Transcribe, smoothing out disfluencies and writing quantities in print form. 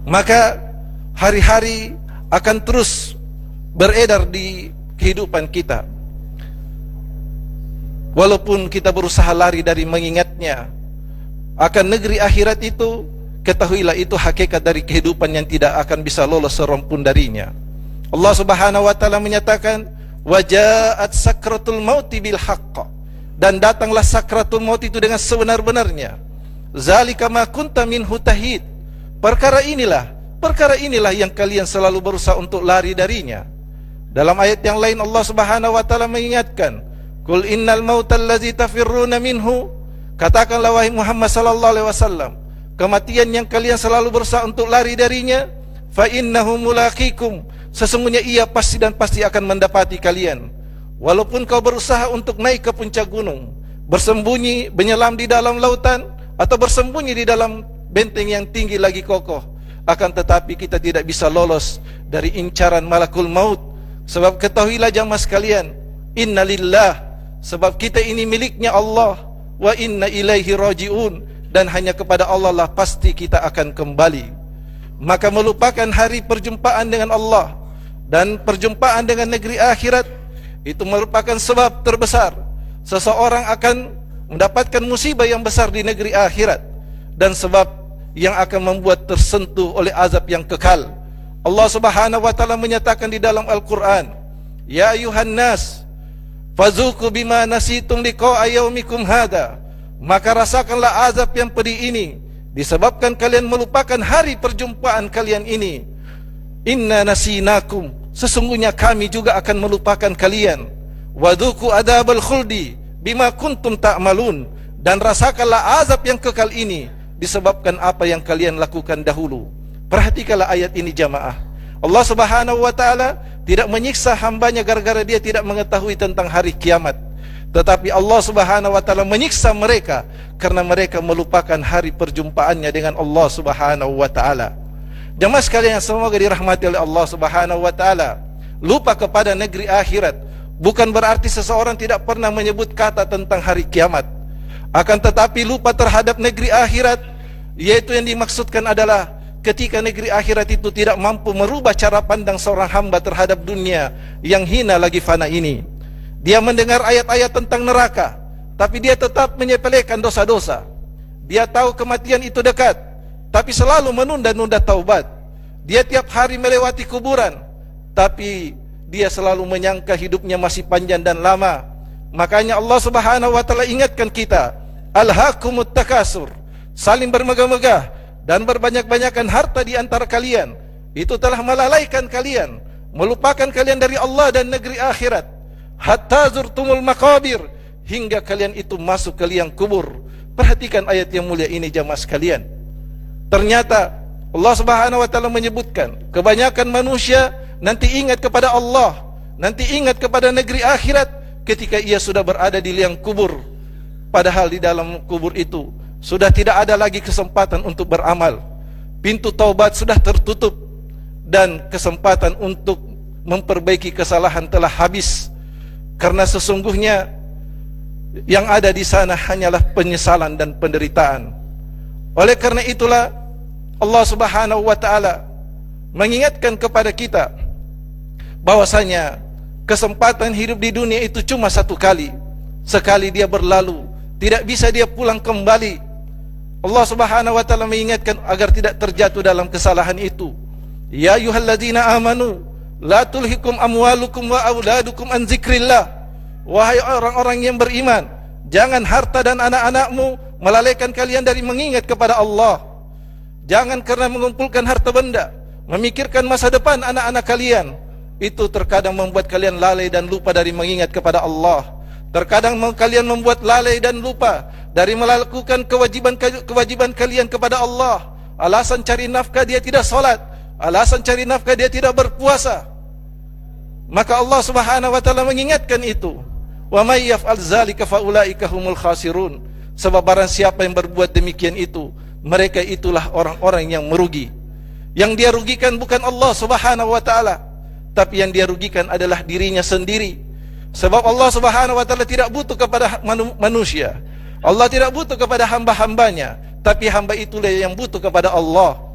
maka hari-hari akan terus beredar di kehidupan kita. Walaupun kita berusaha lari dari mengingatnya akan negeri akhirat itu, ketahuilah itu hakikat dari kehidupan yang tidak akan bisa lolos serompun darinya. Allah Subhanahu wa taala menyatakan, "Wajaat sakratul mauti bil haqq." Dan datanglah sakratul maut itu dengan sebenar-benarnya. Zalika ma kunta minhu tahid. Perkara inilah yang kalian selalu berusaha untuk lari darinya. Dalam ayat yang lain Allah Subhanahu wa taala mengingatkan, "Qul innal mautal ladzi tafirruna minhu." Katakanlah wahai Muhammad sallallahu alaihi wasallam, kematian yang kalian selalu berusaha untuk lari darinya, fa innahu mulaqikum. Sesungguhnya ia pasti dan pasti akan mendapati kalian. Walaupun kau berusaha untuk naik ke puncak gunung, bersembunyi, menyelam di dalam lautan, atau bersembunyi di dalam benteng yang tinggi lagi kokoh, akan tetapi kita tidak bisa lolos dari incaran malakul maut. Sebab ketahuilah jamaah sekalian, inna lillah, sebab kita ini miliknya Allah, wa inna ilaihi raji'un, dan hanya kepada Allah lah pasti kita akan kembali. Maka melupakan hari perjumpaan dengan Allah dan perjumpaan dengan negeri akhirat, itu merupakan sebab terbesar seseorang akan mendapatkan musibah yang besar di negeri akhirat, dan sebab yang akan membuat tersentuh oleh azab yang kekal. Allah Subhanahu wa taala menyatakan di dalam Al-Qur'an, "Ya ayuhan nas, fazuqu bima nasitum liqa'a yaumikum hada." Maka rasakanlah azab yang pedih ini disebabkan kalian melupakan hari perjumpaan kalian ini. Inna nasinakum, sesungguhnya kami juga akan melupakan kalian. Wadzuqu adabal khuldi bima kuntum ta'malun, dan rasakanlah azab yang kekal ini disebabkan apa yang kalian lakukan dahulu. Perhatikanlah ayat ini jamaah. Allah Subhanahu wa taala tidak menyiksa hambanya gara-gara dia tidak mengetahui tentang hari kiamat, tetapi Allah Subhanahu wa taala menyiksa mereka karena mereka melupakan hari perjumpaannya dengan Allah Subhanahu wa taala. Jemaah sekalian yang semoga dirahmati oleh Allah Subhanahu wa taala, lupa kepada negeri akhirat bukan berarti seseorang tidak pernah menyebut kata tentang hari kiamat. Akan tetapi lupa terhadap negeri akhirat, yaitu yang dimaksudkan adalah ketika negeri akhirat itu tidak mampu merubah cara pandang seorang hamba terhadap dunia yang hina lagi fana ini. Dia mendengar ayat-ayat tentang neraka, tapi dia tetap menyepelekan dosa-dosa. Dia tahu kematian itu dekat, tapi selalu menunda-nunda taubat. Dia tiap hari melewati kuburan, tapi dia selalu menyangka hidupnya masih panjang dan lama. Makanya Allah Subhanahu wa taala ingatkan kita, alhaakumut takasur, saling bermegah-megah dan berbanyak-banyakan harta di antara kalian. Itu telah melalaikan kalian, melupakan kalian dari Allah dan negeri akhirat. Hatta zurtumul maqabir, hingga kalian itu masuk ke liang kubur. Perhatikan ayat yang mulia ini jamaah sekalian. Ternyata Allah Subhanahu wa taala menyebutkan kebanyakan manusia nanti ingat kepada Allah, nanti ingat kepada negeri akhirat ketika ia sudah berada di liang kubur. Padahal di dalam kubur itu sudah tidak ada lagi kesempatan untuk beramal. Pintu taubat sudah tertutup dan kesempatan untuk memperbaiki kesalahan telah habis. Karena sesungguhnya yang ada di sana hanyalah penyesalan dan penderitaan. Oleh karena itulah Allah Subhanahu wa taala mengingatkan kepada kita bahwasanya kesempatan hidup di dunia itu cuma satu kali. Sekali dia berlalu, tidak bisa dia pulang kembali. Allah Subhanahu wa taala mengingatkan agar tidak terjatuh dalam kesalahan itu. Ya ayyuhalladzina amanu la tulhikum amwalukum wa auladukum an zikrillah. Wahai orang-orang yang beriman, jangan harta dan anak-anakmu melalaikan kalian dari mengingat kepada Allah. Jangan karena mengumpulkan harta benda, memikirkan masa depan anak-anak kalian, itu terkadang membuat kalian lalai dan lupa dari mengingat kepada Allah. Terkadang kalian membuat lalai dan lupa dari melakukan kewajiban kalian kepada Allah. Alasan cari nafkah dia tidak salat, alasan cari nafkah dia tidak berpuasa. Maka Allah Subhanahu wa taala mengingatkan itu. Wa may yaf'al dzalika fa ulaika humul khasirun. Sebab barang siapa yang berbuat demikian itu, mereka itulah orang-orang yang merugi. Yang dia rugikan bukan Allah Subhanahu wa taala, tapi yang dia rugikan adalah dirinya sendiri. Sebab Allah Subhanahu wa taala tidak butuh kepada manusia. Allah tidak butuh kepada hamba-hambanya, tapi hamba itulah yang butuh kepada Allah.